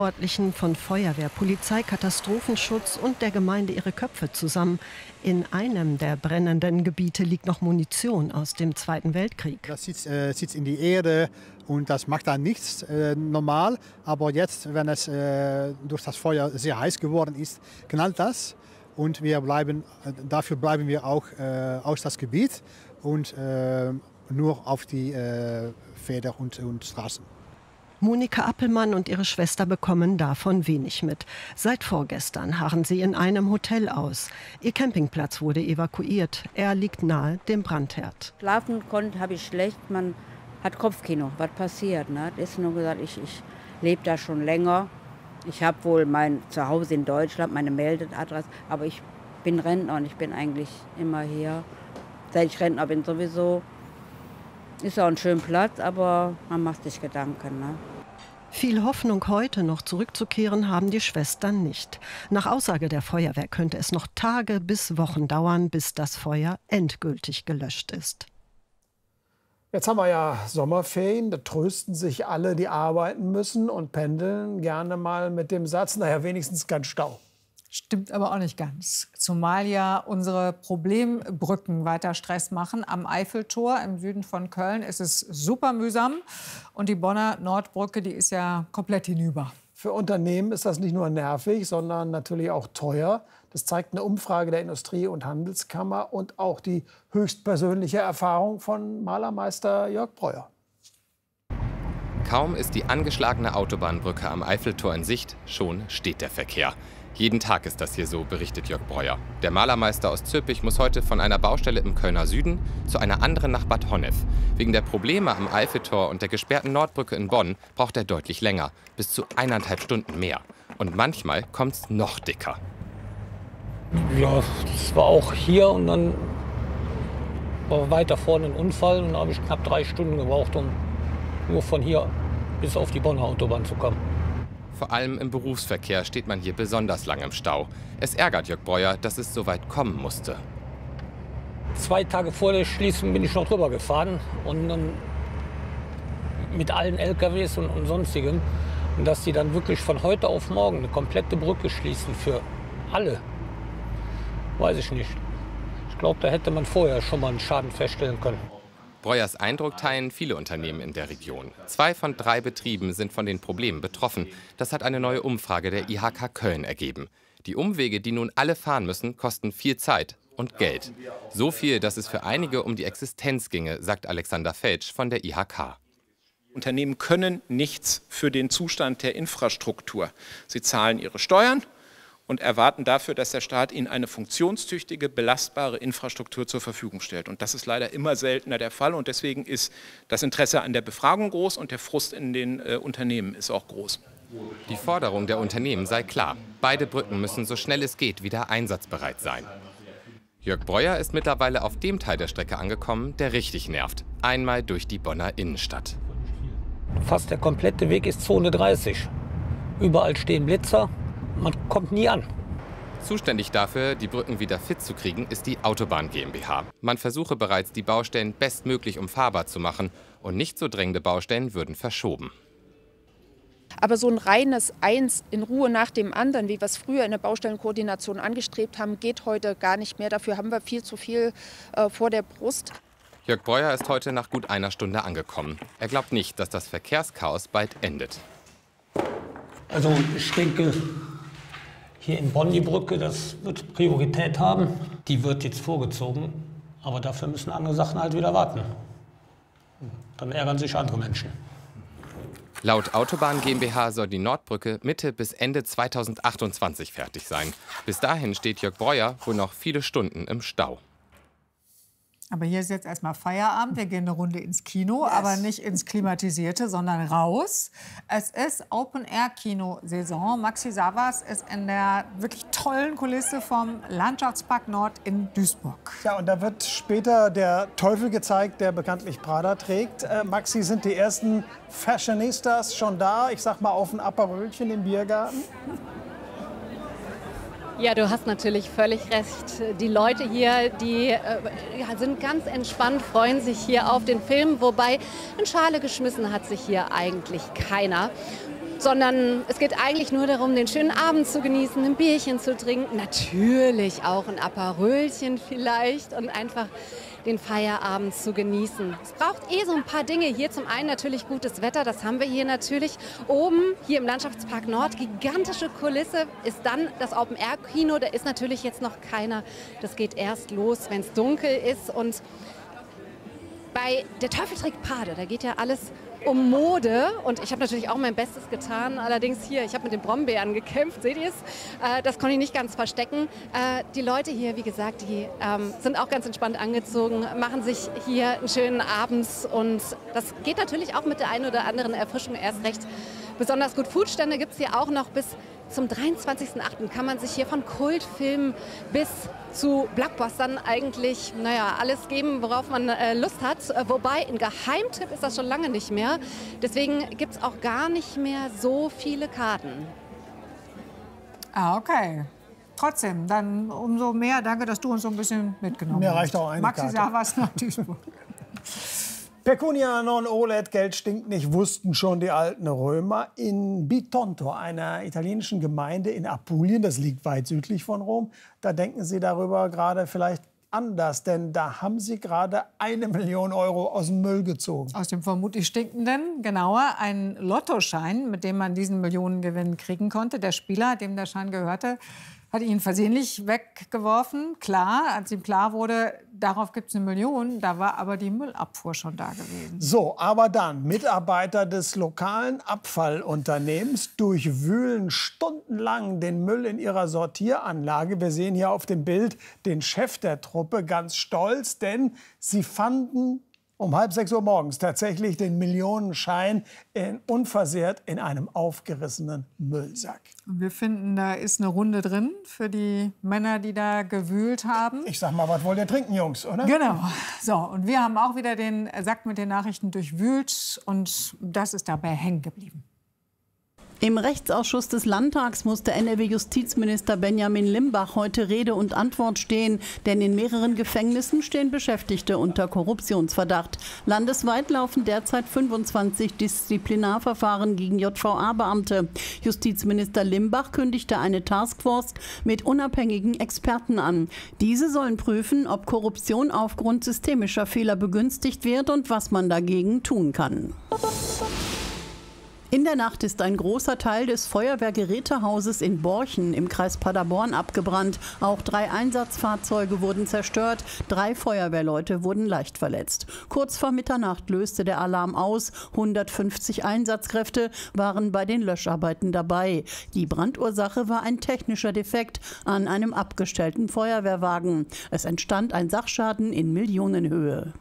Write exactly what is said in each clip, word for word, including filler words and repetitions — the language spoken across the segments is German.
Verantwortlichen von Feuerwehr, Polizei, Katastrophenschutz und der Gemeinde ihre Köpfe zusammen. In einem der brennenden Gebiete liegt noch Munition aus dem Zweiten Weltkrieg. Das sitzt, äh, sitzt in die Erde und das macht dann nichts äh, normal. Aber jetzt, wenn es äh, durch das Feuer sehr heiß geworden ist, knallt das. Und wir bleiben, äh, dafür bleiben wir auch äh, aus das Gebiet und äh, nur auf die äh, Felder und, und Straßen. Monika Appelmann und ihre Schwester bekommen davon wenig mit. Seit vorgestern harren sie in einem Hotel aus. Ihr Campingplatz wurde evakuiert. Er liegt nahe dem Brandherd. Schlafen konnte habe ich schlecht. Man hat Kopfkino. Was passiert? Ne? Das ist nur gesagt, ich, ich lebe da schon länger. Ich habe wohl mein Zuhause in Deutschland, meine Meldeadresse. Aber ich bin Rentner und ich bin eigentlich immer hier. Seit ich Rentner bin sowieso. Ist auch ein schöner Platz, aber man macht sich Gedanken. Ne? Viel Hoffnung, heute noch zurückzukehren, haben die Schwestern nicht. Nach Aussage der Feuerwehr könnte es noch Tage bis Wochen dauern, bis das Feuer endgültig gelöscht ist. Jetzt haben wir ja Sommerferien, da trösten sich alle, die arbeiten müssen und pendeln gerne mal mit dem Satz, naja, wenigstens kein Stau. Stimmt aber auch nicht ganz. Zumal ja unsere Problembrücken weiter Stress machen. Am Eiffeltor im Süden von Köln ist es super mühsam. Und die Bonner Nordbrücke, die ist ja komplett hinüber. Für Unternehmen ist das nicht nur nervig, sondern natürlich auch teuer. Das zeigt eine Umfrage der Industrie- und Handelskammer und auch die höchstpersönliche Erfahrung von Malermeister Jörg Breuer. Kaum ist die angeschlagene Autobahnbrücke am Eiffeltor in Sicht, schon steht der Verkehr. Jeden Tag ist das hier so, berichtet Jörg Breuer. Der Malermeister aus Zülpich muss heute von einer Baustelle im Kölner Süden zu einer anderen nach Bad Honnef. Wegen der Probleme am Eiffeltor und der gesperrten Nordbrücke in Bonn braucht er deutlich länger, bis zu eineinhalb Stunden mehr. Und manchmal kommt's noch dicker. Ja, das war auch hier und dann war weiter vorne ein Unfall und da habe ich knapp drei Stunden gebraucht, um nur von hier bis auf die Bonner Autobahn zu kommen. Vor allem im Berufsverkehr steht man hier besonders lang im Stau. Es ärgert Jörg Breuer, dass es so weit kommen musste. Zwei Tage vor der Schließung bin ich noch drüber gefahren und dann mit allen L K Ws und, und sonstigem. Und dass die dann wirklich von heute auf morgen eine komplette Brücke schließen für alle, weiß ich nicht. Ich glaube, da hätte man vorher schon mal einen Schaden feststellen können. Breuers Eindruck teilen viele Unternehmen in der Region. Zwei von drei Betrieben sind von den Problemen betroffen. Das hat eine neue Umfrage der I H K Köln ergeben. Die Umwege, die nun alle fahren müssen, kosten viel Zeit und Geld. So viel, dass es für einige um die Existenz ginge, sagt Alexander Felsch von der I H K. Unternehmen können nichts für den Zustand der Infrastruktur. Sie zahlen ihre Steuern und erwarten dafür, dass der Staat ihnen eine funktionstüchtige, belastbare Infrastruktur zur Verfügung stellt. Und das ist leider immer seltener der Fall. Und deswegen ist das Interesse an der Befragung groß und der Frust in den äh, Unternehmen ist auch groß. Die Forderung der Unternehmen sei klar. Beide Brücken müssen so schnell es geht wieder einsatzbereit sein. Jörg Breuer ist mittlerweile auf dem Teil der Strecke angekommen, der richtig nervt. Einmal durch die Bonner Innenstadt. Fast der komplette Weg ist Zone dreißig. Überall stehen Blitzer. Man kommt nie an. Zuständig dafür, die Brücken wieder fit zu kriegen, ist die Autobahn GmbH. Man versuche bereits, die Baustellen bestmöglich umfahrbar zu machen. Und nicht so drängende Baustellen würden verschoben. Aber so ein reines Eins in Ruhe nach dem anderen, wie wir es früher in der Baustellenkoordination angestrebt haben, geht heute gar nicht mehr. Dafür haben wir viel zu viel äh, vor der Brust. Jörg Breuer ist heute nach gut einer Stunde angekommen. Er glaubt nicht, dass das Verkehrschaos bald endet. Also ich denke, hier in Bonn die Brücke, das wird Priorität haben. Die wird jetzt vorgezogen, aber dafür müssen andere Sachen halt wieder warten. Dann ärgern sich andere Menschen. Laut Autobahn GmbH soll die Nordbrücke Mitte bis Ende zweitausendachtundzwanzig fertig sein. Bis dahin steht Jörg Breuer wohl noch viele Stunden im Stau. Aber hier ist jetzt erstmal Feierabend. Wir gehen eine Runde ins Kino, yes. aber nicht ins Klimatisierte, sondern raus. Es ist Open-Air-Kino-Saison. Maxi Savas ist in der wirklich tollen Kulisse vom Landschaftspark Nord in Duisburg. Ja, und da wird später der Teufel gezeigt, der bekanntlich Prada trägt. Äh, Maxi, sind die ersten Fashionistas schon da? Ich sag mal auf ein Aperölchen im Biergarten? Ja, du hast natürlich völlig recht. Die Leute hier, die äh, ja, sind ganz entspannt, freuen sich hier auf den Film. Wobei in Schale geschmissen hat sich hier eigentlich keiner. sondern es geht eigentlich nur darum, den schönen Abend zu genießen, ein Bierchen zu trinken, natürlich auch ein Aperölchen vielleicht und einfach den Feierabend zu genießen. Es braucht eh so ein paar Dinge. Hier zum einen natürlich gutes Wetter, das haben wir hier natürlich. Oben, hier im Landschaftspark Nord, gigantische Kulisse, ist dann das Open-Air-Kino. Da ist natürlich jetzt noch keiner. Das geht erst los, wenn es dunkel ist. Und bei Der Teufel trägt Prade, da geht ja alles um Mode und ich habe natürlich auch mein Bestes getan, allerdings hier, ich habe mit den Brombeeren gekämpft, seht ihr es? Äh, das konnte ich nicht ganz verstecken. Äh, die Leute hier, wie gesagt, die ähm, sind auch ganz entspannt angezogen, machen sich hier einen schönen Abend und das geht natürlich auch mit der einen oder anderen Erfrischung erst recht. Besonders gut Foodstände gibt es hier auch noch. Bis zum dreiundzwanzigsten achten kann man sich hier von Kultfilmen bis zu Blockbustern eigentlich, naja, alles geben, worauf man äh, Lust hat. Äh, wobei, ein Geheimtipp ist das schon lange nicht mehr. Deswegen gibt es auch gar nicht mehr so viele Karten. Ah, okay. Trotzdem, dann umso mehr danke, dass du uns so ein bisschen mitgenommen hast. Mir reicht auch eine Maxi Karte. Savas nach Duisburg. Pecunia non olet, Geld stinkt nicht, wussten schon die alten Römer. In Bitonto, einer italienischen Gemeinde in Apulien, das liegt weit südlich von Rom, da denken Sie darüber gerade vielleicht anders, denn da haben Sie gerade eine Million Euro aus dem Müll gezogen. Aus dem vermutlich stinkenden, genauer, ein Lottoschein, mit dem man diesen Millionengewinn kriegen konnte. Der Spieler, dem der Schein gehörte, hat ihn versehentlich weggeworfen. Klar, als ihm klar wurde, darauf gibt es eine Million, da war aber die Müllabfuhr schon da gewesen. So, aber dann, Mitarbeiter des lokalen Abfallunternehmens durchwühlen stundenlang den Müll in ihrer Sortieranlage. Wir sehen hier auf dem Bild den Chef der Truppe ganz stolz, denn sie fanden um halb sechs Uhr morgens tatsächlich den Millionenschein in, unversehrt in einem aufgerissenen Müllsack. Und wir finden, da ist eine Runde drin für die Männer, die da gewühlt haben. Ich sag mal, was wollt ihr trinken, Jungs, oder? Genau. So, und wir haben auch wieder den Sack mit den Nachrichten durchwühlt und das ist dabei hängen geblieben. Im Rechtsausschuss des Landtags musste N R W-Justizminister Benjamin Limbach heute Rede und Antwort stehen, denn in mehreren Gefängnissen stehen Beschäftigte unter Korruptionsverdacht. Landesweit laufen derzeit fünfundzwanzig Disziplinarverfahren gegen J V A-Beamte. Justizminister Limbach kündigte eine Taskforce mit unabhängigen Experten an. Diese sollen prüfen, ob Korruption aufgrund systemischer Fehler begünstigt wird und was man dagegen tun kann. In der Nacht ist ein großer Teil des Feuerwehrgerätehauses in Borchen im Kreis Paderborn abgebrannt. Auch drei Einsatzfahrzeuge wurden zerstört. Drei Feuerwehrleute wurden leicht verletzt. Kurz vor Mitternacht löste der Alarm aus. hundertfünfzig Einsatzkräfte waren bei den Löscharbeiten dabei. Die Brandursache war ein technischer Defekt an einem abgestellten Feuerwehrwagen. Es entstand ein Sachschaden in Millionenhöhe.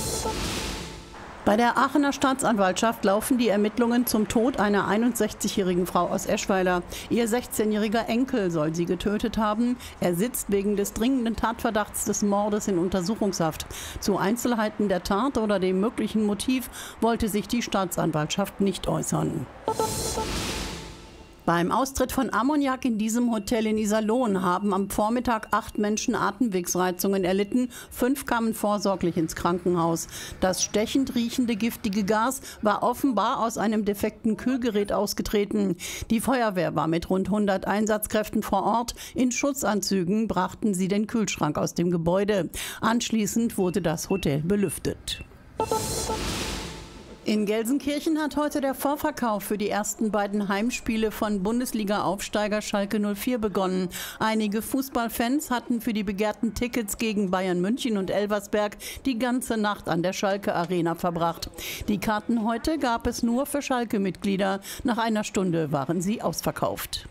Bei der Aachener Staatsanwaltschaft laufen die Ermittlungen zum Tod einer einundsechzigjährigen Frau aus Eschweiler. Ihr sechzehnjähriger Enkel soll sie getötet haben. Er sitzt wegen des dringenden Tatverdachts des Mordes in Untersuchungshaft. Zu Einzelheiten der Tat oder dem möglichen Motiv wollte sich die Staatsanwaltschaft nicht äußern. Beim Austritt von Ammoniak in diesem Hotel in Iserlohn haben am Vormittag acht Menschen Atemwegsreizungen erlitten. Fünf kamen vorsorglich ins Krankenhaus. Das stechend riechende giftige Gas war offenbar aus einem defekten Kühlgerät ausgetreten. Die Feuerwehr war mit rund hundert Einsatzkräften vor Ort. In Schutzanzügen brachten sie den Kühlschrank aus dem Gebäude. Anschließend wurde das Hotel belüftet. In Gelsenkirchen hat heute der Vorverkauf für die ersten beiden Heimspiele von Bundesliga-Aufsteiger Schalke null vier begonnen. Einige Fußballfans hatten für die begehrten Tickets gegen Bayern München und Elversberg die ganze Nacht an der Schalke Arena verbracht. Die Karten heute gab es nur für Schalke-Mitglieder. Nach einer Stunde waren sie ausverkauft.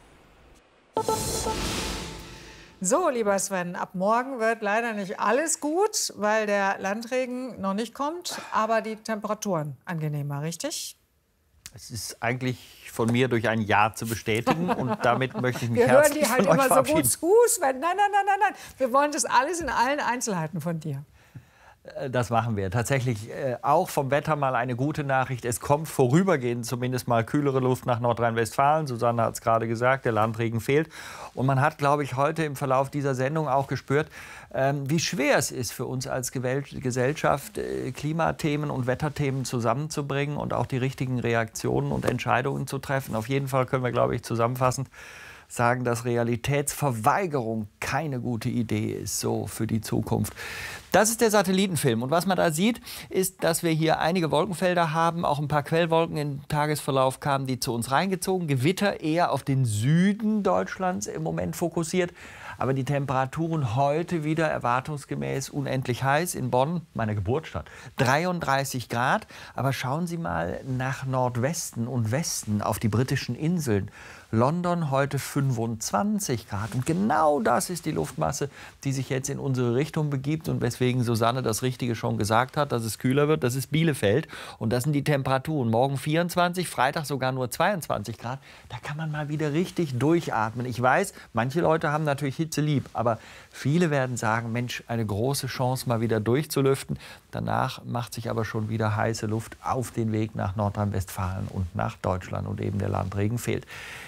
So, lieber Sven, ab morgen wird leider nicht alles gut, weil der Landregen noch nicht kommt, aber die Temperaturen angenehmer, richtig? Es ist eigentlich von mir durch ein Ja zu bestätigen und damit möchte ich mich Wir hören herzlich die halt von euch immer so verabschieden. gut zu, Sven. Nein, nein, nein, nein, nein. Wir wollen das alles in allen Einzelheiten von dir. Das machen wir. Tatsächlich äh, auch vom Wetter mal eine gute Nachricht. Es kommt vorübergehend zumindest mal kühlere Luft nach Nordrhein-Westfalen. Susanne hat es gerade gesagt, der Landregen fehlt. Und man hat, glaube ich, heute im Verlauf dieser Sendung auch gespürt, ähm, wie schwer es ist für uns als Gesellschaft, äh, Klimathemen und Wetterthemen zusammenzubringen und auch die richtigen Reaktionen und Entscheidungen zu treffen. Auf jeden Fall können wir, glaube ich, zusammenfassend sagen, dass Realitätsverweigerung keine gute Idee ist, so für die Zukunft. Das ist der Satellitenfilm. Und was man da sieht, ist, dass wir hier einige Wolkenfelder haben. Auch ein paar Quellwolken im Tagesverlauf kamen die zu uns reingezogen. Gewitter eher auf den Süden Deutschlands im Moment fokussiert. Aber die Temperaturen heute wieder erwartungsgemäß unendlich heiß. In Bonn, meiner Geburtsstadt, dreiunddreißig Grad. Aber schauen Sie mal nach Nordwesten und Westen auf die britischen Inseln. London heute fünfundzwanzig Grad. Und genau das ist die Luftmasse, die sich jetzt in unsere Richtung begibt und weswegen Susanne das Richtige schon gesagt hat, dass es kühler wird. Das ist Bielefeld und das sind die Temperaturen. Morgen vierundzwanzig, Freitag sogar nur zweiundzwanzig Grad. Da kann man mal wieder richtig durchatmen. Ich weiß, manche Leute haben natürlich Hitze lieb, aber viele werden sagen, Mensch, eine große Chance, mal wieder durchzulüften. Danach macht sich aber schon wieder heiße Luft auf den Weg nach Nordrhein-Westfalen und nach Deutschland und eben der Landregen fehlt.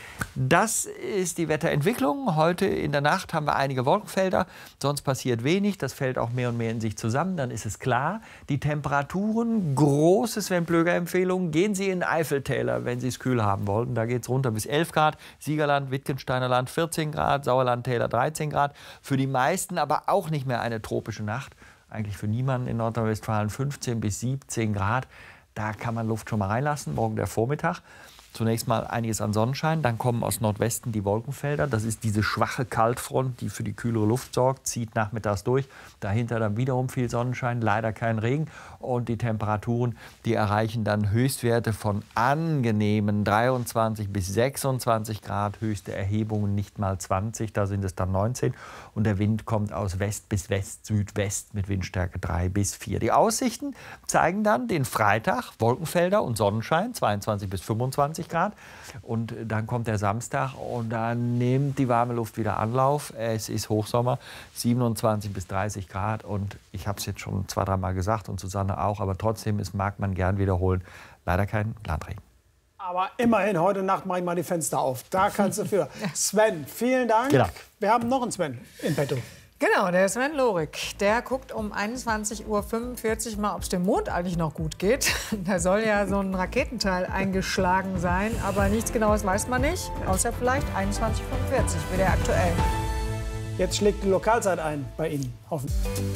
Das ist die Wetterentwicklung. Heute in der Nacht haben wir einige Wolkenfelder, sonst passiert wenig. Das fällt auch mehr und mehr in sich zusammen. Dann ist es klar, die Temperaturen, große Sven-Plöger-Empfehlung, gehen Sie in Eiffeltäler, wenn Sie es kühl haben wollen. Da geht es runter bis elf Grad, Siegerland, Wittgensteiner Land vierzehn Grad, Sauerlandtäler dreizehn Grad. Für die meisten aber auch nicht mehr eine tropische Nacht. Eigentlich für niemanden in Nordrhein-Westfalen fünfzehn bis siebzehn Grad. Da kann man Luft schon mal reinlassen, morgen der Vormittag. Zunächst mal einiges an Sonnenschein, dann kommen aus Nordwesten die Wolkenfelder. Das ist diese schwache Kaltfront, die für die kühlere Luft sorgt, zieht nachmittags durch. Dahinter dann wiederum viel Sonnenschein, leider kein Regen. Und die Temperaturen, die erreichen dann Höchstwerte von angenehmen dreiundzwanzig bis sechsundzwanzig Grad. Höchste Erhebungen nicht mal zwanzig, da sind es dann neunzehn. Und der Wind kommt aus West bis West-Südwest mit Windstärke drei bis vier. Die Aussichten zeigen dann den Freitag, Wolkenfelder und Sonnenschein, zweiundzwanzig bis fünfundzwanzig Grad. Und dann kommt der Samstag und dann nimmt die warme Luft wieder Anlauf. Es ist Hochsommer, siebenundzwanzig bis dreißig Grad. Und ich habe es jetzt schon zwei, dreimal gesagt und Susanne auch, aber trotzdem, es mag man gern wiederholen, leider kein Landregen. Aber immerhin, heute Nacht mache ich mal die Fenster auf. Da kannst du für. Sven, vielen Dank. Genau. Wir haben noch einen Sven in petto. Genau, der Sven Lorik, der guckt um einundzwanzig Uhr fünfundvierzig mal, ob es dem Mond eigentlich noch gut geht. Da soll ja so ein Raketenteil eingeschlagen sein, aber nichts Genaues weiß man nicht, außer vielleicht einundzwanzig Uhr fünfundvierzig, wie der aktuell. Jetzt schlägt die Lokalzeit ein bei Ihnen. Hoffen.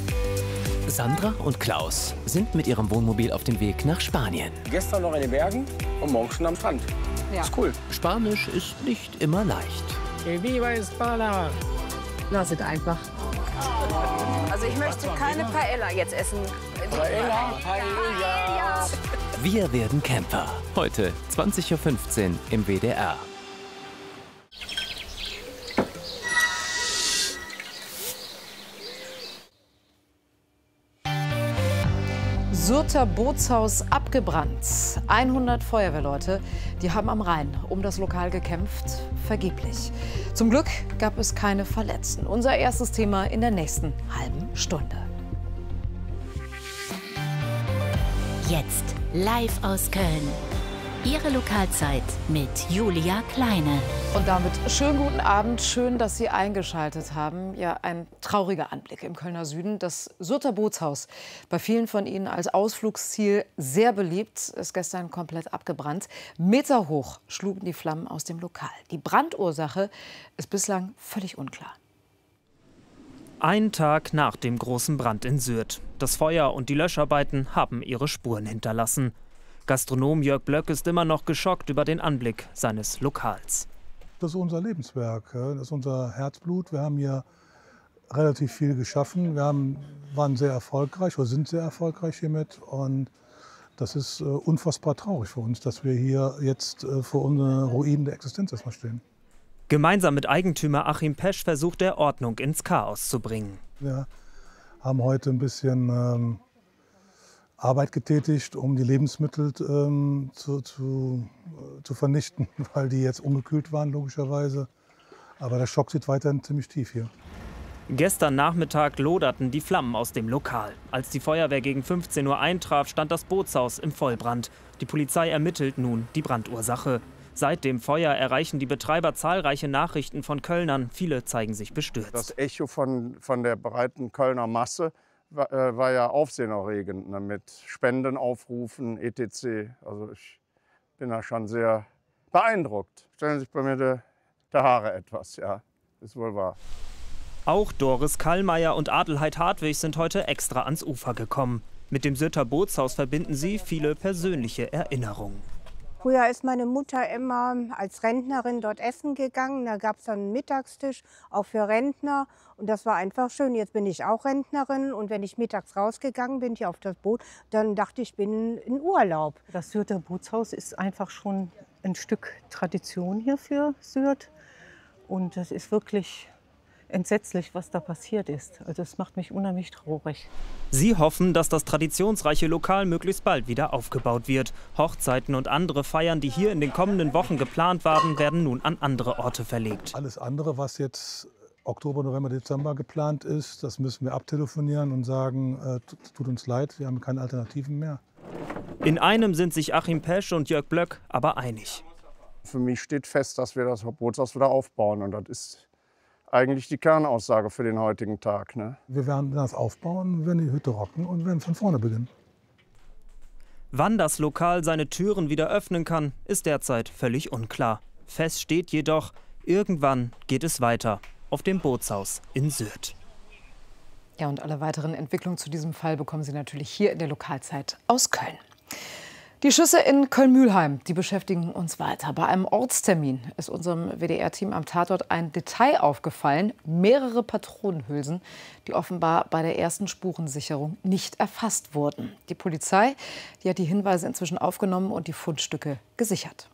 Sandra und Klaus sind mit ihrem Wohnmobil auf dem Weg nach Spanien. Gestern noch in den Bergen und morgen schon am Strand. Ja. Ist cool. Spanisch ist nicht immer leicht. Viva España! Lass es einfach. Also ich möchte keine Paella jetzt essen. Paella, Paella. Wir werden Camper. Heute zwanzig Uhr fünfzehn im W D R. Sürter Bootshaus abgebrannt. hundert Feuerwehrleute, die haben am Rhein um das Lokal gekämpft, vergeblich. Zum Glück gab es keine Verletzten. Unser erstes Thema in der nächsten halben Stunde. Jetzt live aus Köln. Ihre Lokalzeit mit Julia Kleine. Und damit schönen guten Abend, schön, dass Sie eingeschaltet haben. Ja, ein trauriger Anblick im Kölner Süden. Das Sürter Bootshaus, bei vielen von Ihnen als Ausflugsziel sehr beliebt, ist gestern komplett abgebrannt. Meterhoch schlugen die Flammen aus dem Lokal. Die Brandursache ist bislang völlig unklar. Ein Tag nach dem großen Brand in Sürth. Das Feuer und die Löscharbeiten haben ihre Spuren hinterlassen. Gastronom Jörg Blöck ist immer noch geschockt über den Anblick seines Lokals. Das ist unser Lebenswerk, das ist unser Herzblut. Wir haben hier relativ viel geschaffen. Wir haben, waren sehr erfolgreich oder sind sehr erfolgreich hiermit. Und das ist unfassbar traurig für uns, dass wir hier jetzt vor einer Ruinen der Existenz erstmal stehen. Gemeinsam mit Eigentümer Achim Pesch versucht er, Ordnung ins Chaos zu bringen. Wir haben heute ein bisschen ähm, Arbeit getätigt, um die Lebensmittel ähm, zu, zu, äh, zu vernichten, weil die jetzt ungekühlt waren, logischerweise. Aber der Schock sitzt weiterhin ziemlich tief hier. Gestern Nachmittag loderten die Flammen aus dem Lokal. Als die Feuerwehr gegen fünfzehn Uhr eintraf, stand das Bootshaus im Vollbrand. Die Polizei ermittelt nun die Brandursache. Seit dem Feuer erreichen die Betreiber zahlreiche Nachrichten von Kölnern. Viele zeigen sich bestürzt. Das Echo von, von der breiten Kölner Masse war, äh, war ja aufsehenerregend, ne, mit Spendenaufrufen, et cetera. Also ich bin da schon sehr beeindruckt. Stellen sich bei mir die, die Haare etwas, ja, ist wohl wahr. Auch Doris Kallmeier und Adelheid Hartwig sind heute extra ans Ufer gekommen. Mit dem Sürter Bootshaus verbinden sie viele persönliche Erinnerungen. Früher ist meine Mutter immer als Rentnerin dort essen gegangen. Da gab es dann einen Mittagstisch, auch für Rentner. Und das war einfach schön. Jetzt bin ich auch Rentnerin. Und wenn ich mittags rausgegangen bin, hier auf das Boot, dann dachte ich, ich bin in Urlaub. Das Sürter Bootshaus ist einfach schon ein Stück Tradition hier für Syrt. Und das ist wirklich entsetzlich, was da passiert ist. Also es macht mich unheimlich traurig. Sie hoffen, dass das traditionsreiche Lokal möglichst bald wieder aufgebaut wird. Hochzeiten und andere Feiern, die hier in den kommenden Wochen geplant waren, werden nun an andere Orte verlegt. Alles andere, was jetzt Oktober, November, Dezember geplant ist, das müssen wir abtelefonieren und sagen, äh, tut uns leid, wir haben keine Alternativen mehr. In einem sind sich Achim Pesch und Jörg Blöck aber einig. Für mich steht fest, dass wir das Bootshaus wieder aufbauen. Und das ist eigentlich die Kernaussage für den heutigen Tag. Ne? Wir werden das aufbauen, werden die Hütte rocken und werden von vorne beginnen. Wann das Lokal seine Türen wieder öffnen kann, ist derzeit völlig unklar. Fest steht jedoch, irgendwann geht es weiter auf dem Bootshaus in Syrt. Ja, und alle weiteren Entwicklungen zu diesem Fall bekommen Sie natürlich hier in der Lokalzeit aus Köln. Die Schüsse in Köln-Mühlheim, die beschäftigen uns weiter. Bei einem Ortstermin ist unserem W D R-Team am Tatort ein Detail aufgefallen. Mehrere Patronenhülsen, die offenbar bei der ersten Spurensicherung nicht erfasst wurden. Die Polizei, die hat die Hinweise inzwischen aufgenommen und die Fundstücke gesichert.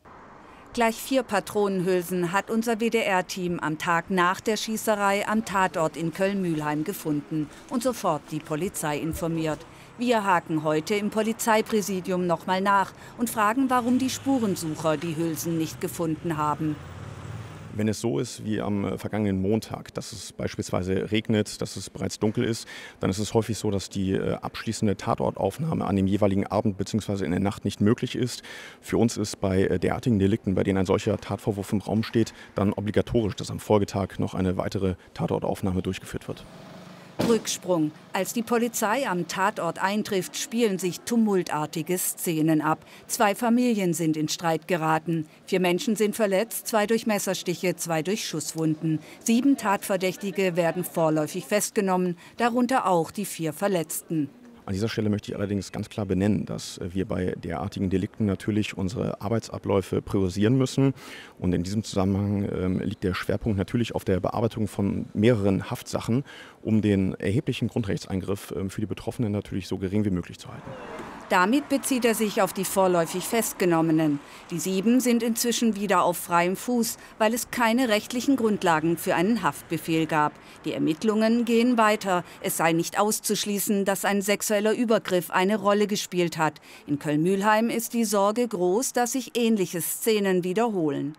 Gleich vier Patronenhülsen hat unser W D R-Team am Tag nach der Schießerei am Tatort in Köln-Mühlheim gefunden und sofort die Polizei informiert. Wir haken heute im Polizeipräsidium noch mal nach und fragen, warum die Spurensucher die Hülsen nicht gefunden haben. Wenn es so ist wie am vergangenen Montag, dass es beispielsweise regnet, dass es bereits dunkel ist, dann ist es häufig so, dass die abschließende Tatortaufnahme an dem jeweiligen Abend bzw. in der Nacht nicht möglich ist. Für uns ist bei derartigen Delikten, bei denen ein solcher Tatvorwurf im Raum steht, dann obligatorisch, dass am Folgetag noch eine weitere Tatortaufnahme durchgeführt wird. Rücksprung. Als die Polizei am Tatort eintrifft, spielen sich tumultartige Szenen ab. Zwei Familien sind in Streit geraten. Vier Menschen sind verletzt, zwei durch Messerstiche, zwei durch Schusswunden. Sieben Tatverdächtige werden vorläufig festgenommen, darunter auch die vier Verletzten. An dieser Stelle möchte ich allerdings ganz klar benennen, dass wir bei derartigen Delikten natürlich unsere Arbeitsabläufe priorisieren müssen. Und in diesem Zusammenhang ähm, liegt der Schwerpunkt natürlich auf der Bearbeitung von mehreren Haftsachen, um den erheblichen Grundrechtseingriff ähm, für die Betroffenen natürlich so gering wie möglich zu halten. Damit bezieht er sich auf die vorläufig Festgenommenen. Die sieben sind inzwischen wieder auf freiem Fuß, weil es keine rechtlichen Grundlagen für einen Haftbefehl gab. Die Ermittlungen gehen weiter. Es sei nicht auszuschließen, dass ein sexueller Übergriff eine Rolle gespielt hat. In Köln-Mühlheim ist die Sorge groß, dass sich ähnliche Szenen wiederholen.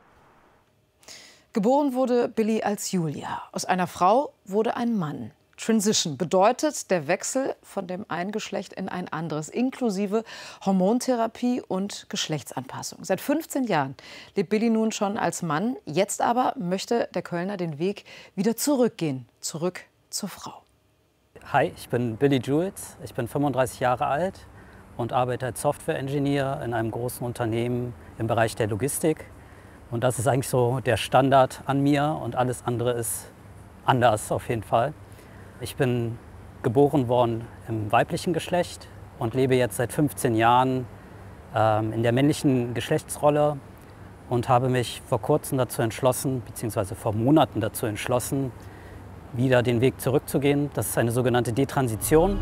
Geboren wurde Billy als Julia. Aus einer Frau wurde ein Mann. Transition bedeutet der Wechsel von dem einen Geschlecht in ein anderes, inklusive Hormontherapie und Geschlechtsanpassung. Seit fünfzehn Jahren lebt Billy nun schon als Mann. Jetzt aber möchte der Kölner den Weg wieder zurückgehen, zurück zur Frau. Hi, ich bin Billy Jules, ich bin fünfunddreißig Jahre alt und arbeite als Software-Engineer in einem großen Unternehmen im Bereich der Logistik. Und das ist eigentlich so der Standard an mir und alles andere ist anders auf jeden Fall. Ich bin geboren worden im weiblichen Geschlecht und lebe jetzt seit fünfzehn Jahren ähm, in der männlichen Geschlechtsrolle und habe mich vor kurzem dazu entschlossen, beziehungsweise vor Monaten dazu entschlossen, wieder den Weg zurückzugehen. Das ist eine sogenannte Detransition.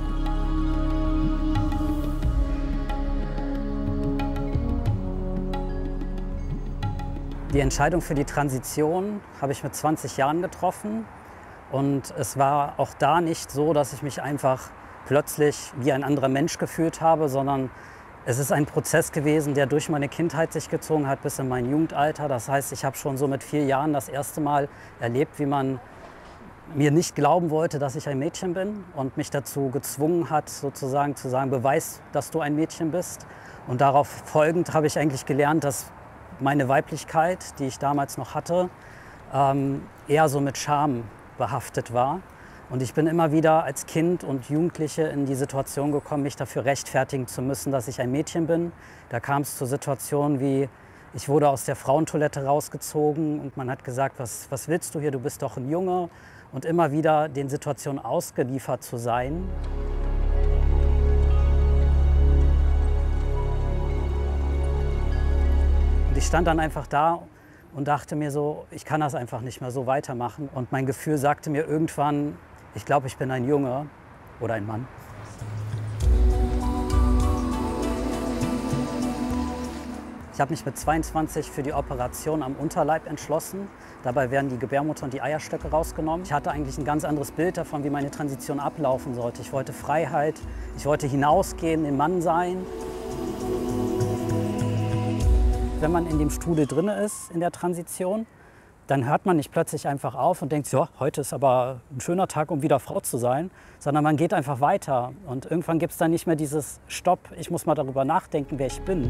Die Entscheidung für die Transition habe ich mit zwanzig Jahren getroffen. Und es war auch da nicht so, dass ich mich einfach plötzlich wie ein anderer Mensch gefühlt habe, sondern es ist ein Prozess gewesen, der durch meine Kindheit sich gezogen hat bis in mein Jugendalter. Das heißt, ich habe schon so mit vier Jahren das erste Mal erlebt, wie man mir nicht glauben wollte, dass ich ein Mädchen bin und mich dazu gezwungen hat, sozusagen zu sagen, beweis, dass du ein Mädchen bist. Und darauf folgend habe ich eigentlich gelernt, dass meine Weiblichkeit, die ich damals noch hatte, ähm, eher so mit Scham behaftet war. Und ich bin immer wieder als Kind und Jugendliche in die Situation gekommen, mich dafür rechtfertigen zu müssen, dass ich ein Mädchen bin. Da kam es zu Situationen wie, ich wurde aus der Frauentoilette rausgezogen und man hat gesagt, was, was willst du hier, du bist doch ein Junge. Und immer wieder den Situationen ausgeliefert zu sein. Und ich stand dann einfach da und dachte mir so, ich kann das einfach nicht mehr so weitermachen. Und mein Gefühl sagte mir irgendwann, ich glaube, ich bin ein Junge oder ein Mann. Ich habe mich mit zweiundzwanzig für die Operation am Unterleib entschlossen. Dabei werden die Gebärmutter und die Eierstöcke rausgenommen. Ich hatte eigentlich ein ganz anderes Bild davon, wie meine Transition ablaufen sollte. Ich wollte Freiheit, ich wollte hinausgehen, ein Mann sein. Wenn man in dem Strudel drin ist, in der Transition, dann hört man nicht plötzlich einfach auf und denkt, ja, heute ist aber ein schöner Tag, um wieder Frau zu sein, sondern man geht einfach weiter. Und irgendwann gibt es dann nicht mehr dieses Stopp, ich muss mal darüber nachdenken, wer ich bin.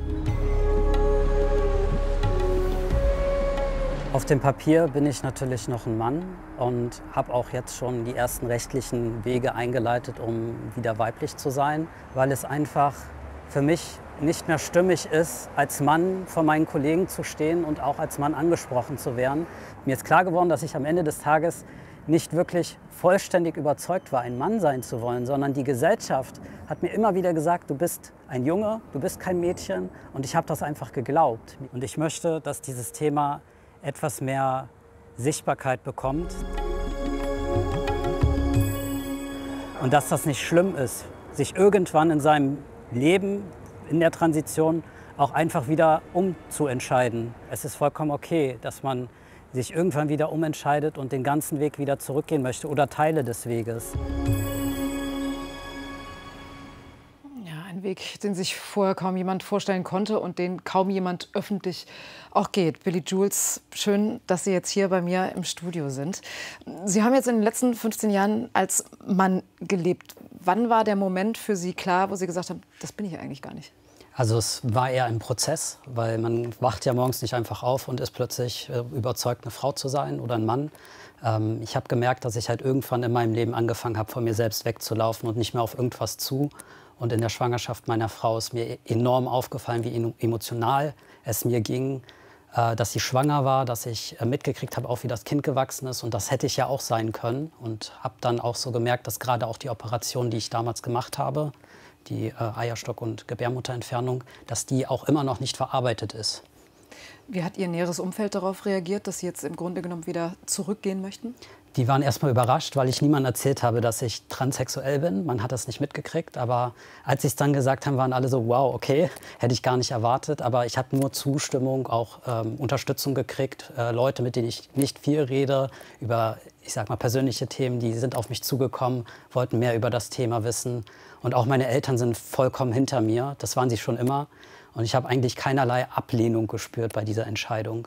Auf dem Papier bin ich natürlich noch ein Mann und habe auch jetzt schon die ersten rechtlichen Wege eingeleitet, um wieder weiblich zu sein, weil es einfach für mich nicht mehr stimmig ist, als Mann vor meinen Kollegen zu stehen und auch als Mann angesprochen zu werden. Mir ist klar geworden, dass ich am Ende des Tages nicht wirklich vollständig überzeugt war, ein Mann sein zu wollen, sondern die Gesellschaft hat mir immer wieder gesagt, du bist ein Junge, du bist kein Mädchen, und ich habe das einfach geglaubt. Und ich möchte, dass dieses Thema etwas mehr Sichtbarkeit bekommt und dass das nicht schlimm ist, sich irgendwann in seinem Leben, in der Transition, auch einfach wieder umzuentscheiden. Es ist vollkommen okay, dass man sich irgendwann wieder umentscheidet und den ganzen Weg wieder zurückgehen möchte oder Teile des Weges. Ein Weg, den sich vorher kaum jemand vorstellen konnte und den kaum jemand öffentlich auch geht. Billy Jules, schön, dass Sie jetzt hier bei mir im Studio sind. Sie haben jetzt in den letzten fünfzehn Jahren als Mann gelebt. Wann war der Moment für Sie klar, wo Sie gesagt haben, das bin ich eigentlich gar nicht? Also es war eher ein Prozess, weil man wacht ja morgens nicht einfach auf und ist plötzlich äh, überzeugt, eine Frau zu sein oder ein Mann. Ähm, ich habe gemerkt, dass ich halt irgendwann in meinem Leben angefangen habe, von mir selbst wegzulaufen und nicht mehr auf irgendwas zu. Und in der Schwangerschaft meiner Frau ist mir enorm aufgefallen, wie emotional es mir ging, äh, dass sie schwanger war, dass ich äh, mitgekriegt habe, auch wie das Kind gewachsen ist. Und das hätte ich ja auch sein können. Und habe dann auch so gemerkt, dass gerade auch die Operation, die ich damals gemacht habe, die äh, Eierstock- und Gebärmutterentfernung, dass die auch immer noch nicht verarbeitet ist. Wie hat Ihr näheres Umfeld darauf reagiert, dass Sie jetzt im Grunde genommen wieder zurückgehen möchten? Die waren erst mal überrascht, weil ich niemandem erzählt habe, dass ich transsexuell bin. Man hat das nicht mitgekriegt. Aber als sie es dann gesagt haben, waren alle so, wow, okay, hätte ich gar nicht erwartet. Aber ich habe nur Zustimmung, auch ähm, Unterstützung gekriegt. Äh, Leute, mit denen ich nicht viel rede, über, ich sag mal, persönliche Themen, die sind auf mich zugekommen, wollten mehr über das Thema wissen. Und auch meine Eltern sind vollkommen hinter mir. Das waren sie schon immer. Und ich habe eigentlich keinerlei Ablehnung gespürt bei dieser Entscheidung.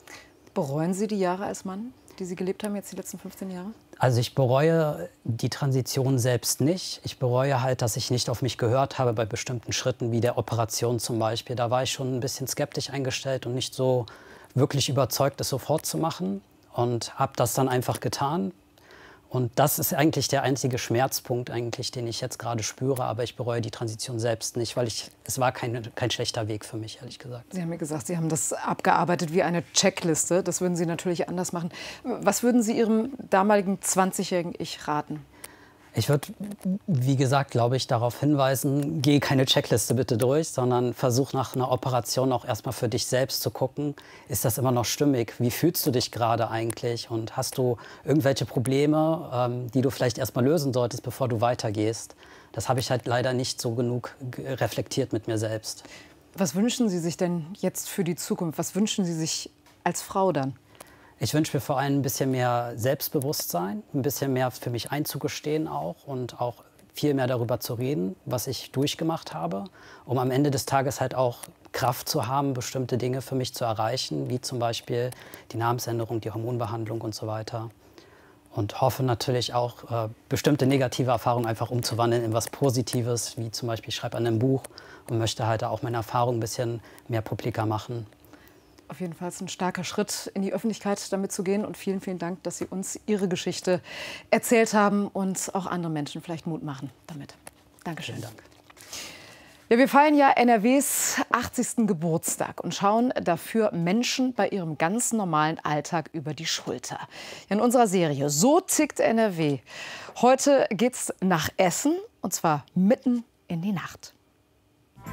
Bereuen Sie die Jahre als Mann, die Sie gelebt haben, jetzt die letzten fünfzehn Jahre? Also ich bereue die Transition selbst nicht. Ich bereue halt, dass ich nicht auf mich gehört habe bei bestimmten Schritten, wie der Operation zum Beispiel. Da war ich schon ein bisschen skeptisch eingestellt und nicht so wirklich überzeugt, es sofort zu machen. Und habe das dann einfach getan. Und das ist eigentlich der einzige Schmerzpunkt, eigentlich, den ich jetzt gerade spüre. Aber ich bereue die Transition selbst nicht, weil ich, es war kein, kein schlechter Weg für mich, ehrlich gesagt. Sie haben mir gesagt, Sie haben das abgearbeitet wie eine Checkliste. Das würden Sie natürlich anders machen. Was würden Sie Ihrem damaligen zwanzigjährigen Ich raten? Ich würde, wie gesagt, glaube ich, darauf hinweisen, geh keine Checkliste bitte durch, sondern versuch nach einer Operation auch erstmal für dich selbst zu gucken, ist das immer noch stimmig? Wie fühlst du dich gerade eigentlich? Und hast du irgendwelche Probleme, ähm, die du vielleicht erstmal lösen solltest, bevor du weitergehst? Das habe ich halt leider nicht so genug reflektiert mit mir selbst. Was wünschen Sie sich denn jetzt für die Zukunft? Was wünschen Sie sich als Frau dann? Ich wünsche mir vor allem ein bisschen mehr Selbstbewusstsein, ein bisschen mehr für mich einzugestehen auch und auch viel mehr darüber zu reden, was ich durchgemacht habe, um am Ende des Tages halt auch Kraft zu haben, bestimmte Dinge für mich zu erreichen, wie zum Beispiel die Namensänderung, die Hormonbehandlung und so weiter. und hoffe natürlich auch, äh, bestimmte negative Erfahrungen einfach umzuwandeln in was Positives, wie zum Beispiel ich schreibe an einem Buch und möchte halt auch meine Erfahrungen ein bisschen mehr publiker machen. Auf jeden Fall ist ein starker Schritt, in die Öffentlichkeit damit zu gehen. Und vielen, vielen Dank, dass Sie uns Ihre Geschichte erzählt haben und auch andere Menschen vielleicht Mut machen damit. Dankeschön. Vielen Dank. Ja, wir feiern ja N R Ws achtzigsten Geburtstag und schauen dafür Menschen bei ihrem ganz normalen Alltag über die Schulter. In unserer Serie So tickt N R W. Heute geht's nach Essen, und zwar mitten in die Nacht.